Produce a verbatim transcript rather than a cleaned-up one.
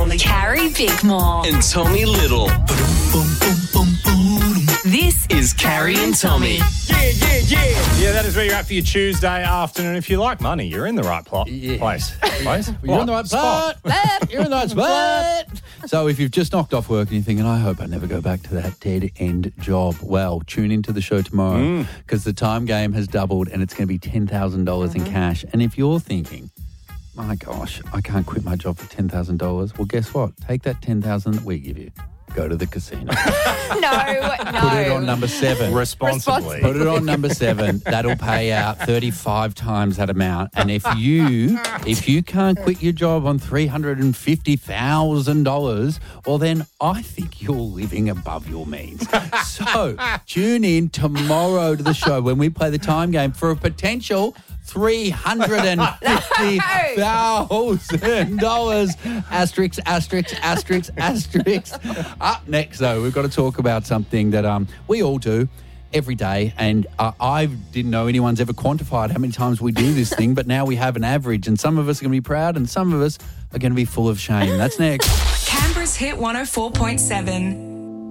Carrie Bickmore. And Tommy Little. This is Carrie and Tommy. Yeah, yeah, yeah. Yeah, that is where you're at for your Tuesday afternoon. If you like money, you're in the right plot. Yeah. place. Place? You're in the right spot. You're in the right spot. So if you've just knocked off work and you're thinking, I hope I never go back to that dead-end job, well, tune into the show tomorrow because the time game has doubled and it's going to be ten thousand dollars in cash. And if you're thinking, my gosh, I can't quit my job for ten thousand dollars, well, guess what? Take that ten thousand dollars that we give you. Go to the casino. No, no. Put it on number seven. Responsibly. Put it on number seven. That'll pay out thirty-five times that amount. And if you if you can't quit your job on three hundred fifty thousand dollars, well, then I think you're living above your means. So tune in tomorrow to the show when we play the time game for a potential three hundred fifty thousand dollars. Asterisk, asterisk, asterisk, asterisk. Up next, though, we've got to talk about something that um we all do every day. And uh, I didn't know anyone's ever quantified how many times we do this thing, but now we have an average. And some of us are going to be proud and some of us are going to be full of shame. That's next. Canberra's Hit one oh four point seven.